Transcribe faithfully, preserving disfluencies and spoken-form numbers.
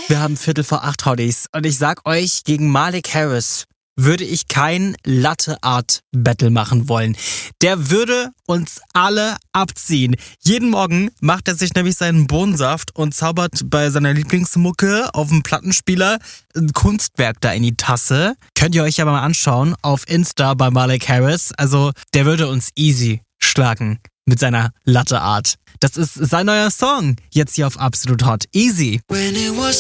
Wir haben Viertel vor acht Hotties und ich sag euch, gegen Malik Harris würde ich kein Latte-Art-Battle machen wollen. Der würde uns alle abziehen. Jeden Morgen macht er sich nämlich seinen Bohnensaft und zaubert bei seiner Lieblingsmucke auf dem Plattenspieler ein Kunstwerk da in die Tasse. Könnt ihr euch aber mal anschauen auf Insta bei Malik Harris. Also der würde uns easy schlagen mit seiner Latte-Art. Das ist sein neuer Song, jetzt hier auf Absolut Hot. Easy.